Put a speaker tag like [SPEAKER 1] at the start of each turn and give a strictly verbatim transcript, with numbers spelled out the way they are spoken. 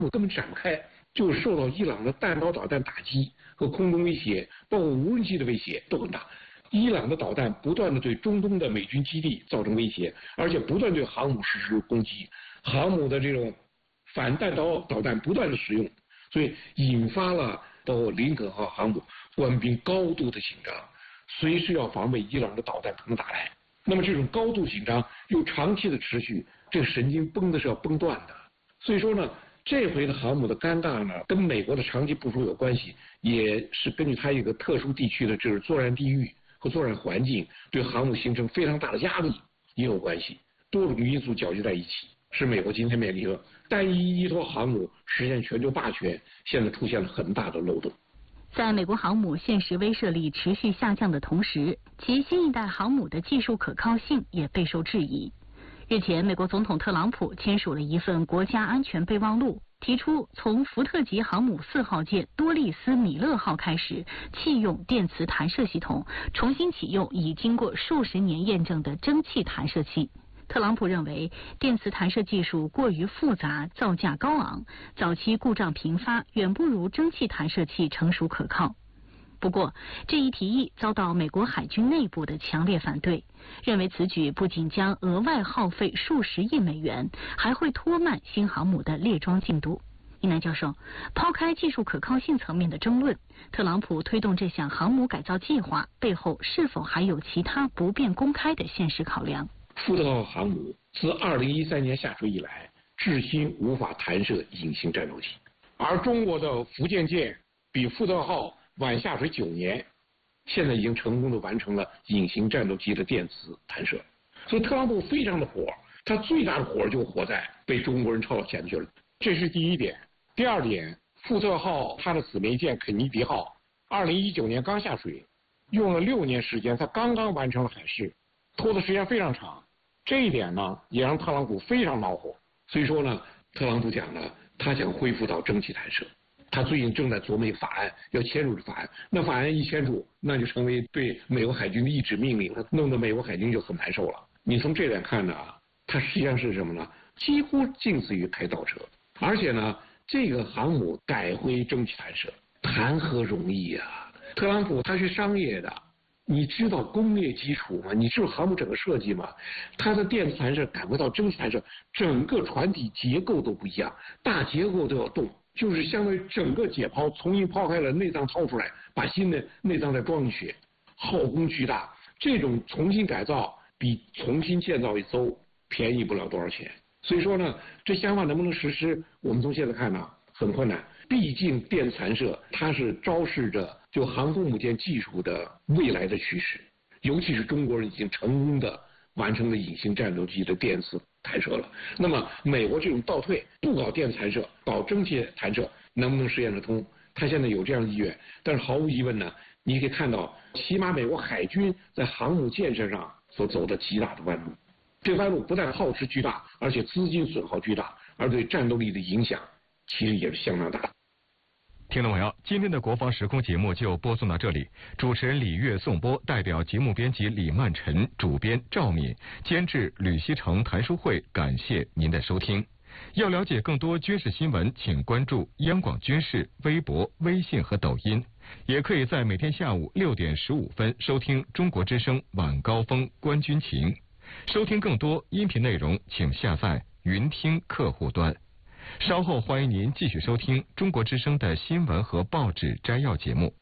[SPEAKER 1] 根本展不开，就受到伊朗的弹道导弹打击和空中威胁，包括无人机的威胁都很大。伊朗的导弹不断的对中东的美军基地造成威胁，而且不断对航母实施攻击，航母的这种反弹道导弹不断的使用，所以引发了包括林肯号航母官兵高度的紧张，随时要防备伊朗的导弹可能打来。那么这种高度紧张又长期的持续，这个神经绷的是要绷断的。所以说呢，这回的航母的尴尬呢，跟美国的长期部署有关系，也是根据它一个特殊地区的这个作战地域和作战环境对航母形成非常大的压力也有关系，多种因素搅集在一起，使美国今天面临着单一依托航母实现全球霸权，现在出现了很大的漏洞。
[SPEAKER 2] 在美国航母现实威慑力持续下降的同时，其新一代航母的技术可靠性也备受质疑。日前，美国总统特朗普签署了一份国家安全备忘录，提出从福特级航母四号舰多利斯米勒号开始弃用电磁弹射系统，重新启用已经过数十年验证的蒸汽弹射器。特朗普认为电磁弹射技术过于复杂，造价高昂，早期故障频发，远不如蒸汽弹射器成熟可靠。不过，这一提议遭到美国海军内部的强烈反对，认为此举不仅将额外耗费数十亿美元，还会拖慢新航母的列装进度。伊南教授，抛开技术可靠性层面的争论，特朗普推动这项航母改造计划背后是否还有其他不便公开的现实考量？
[SPEAKER 1] 福特号航母自二零一三年下水以来，至今无法弹射隐形战斗机，而中国的福建舰比福特号晚下水九年，现在已经成功的完成了隐形战斗机的电磁弹射。所以特朗普非常的火，他最大的火就火在被中国人抄到前头去了，这是第一点。第二点，福特号它的姊妹舰肯尼迪号二零一九年刚下水，用了六年时间，它刚刚完成了海试，拖的时间非常长。这一点呢，也让特朗普非常恼火。所以说呢，特朗普讲呢，他想恢复到蒸汽弹射。他最近正在琢磨一个法案，要签署这法案。那法案一签署，那就成为对美国海军的一纸命令，弄得美国海军就很难受了。你从这点看呢，它实际上是什么呢？几乎近似于开倒车。而且呢，这个航母改回蒸汽弹射，谈何容易呀、啊！特朗普他是商业的。你知道工业基础吗？你知道航母整个设计吗？它的电磁弹射改回到蒸汽弹射，整个船体结构都不一样，大结构都要动，就是相当于整个解剖，重新抛开了内脏掏出来，把新的内脏再装进去，耗工巨大。这种重新改造比重新建造一艘便宜不了多少钱。所以说呢，这想法能不能实施，我们从现在看呢，很困难。毕竟电磁弹射它是昭示着就航空母舰技术的未来的趋势，尤其是中国人已经成功的完成了隐形战斗机的电磁弹射了。那么美国这种倒退，不搞电磁弹射，搞蒸汽弹射，能不能实现得通？他现在有这样的意愿，但是毫无疑问呢，你可以看到，起码美国海军在航母建设上所走的极大的弯路。这弯路不但耗时巨大，而且资金损耗巨大，而对战斗力的影响其实也是相当大。
[SPEAKER 3] 听众朋友，今天的国防时空节目就播送到这里。主持人李月颂播，代表节目编辑李曼晨、主编赵敏、监制吕锡成、谭书慧，感谢您的收听。要了解更多军事新闻，请关注央广军事微博、微信和抖音，也可以在每天下午六点十五分收听中国之声晚高峰观军情。收听更多音频内容，请下载云听客户端。稍后欢迎您继续收听中国之声的新闻和报纸摘要节目。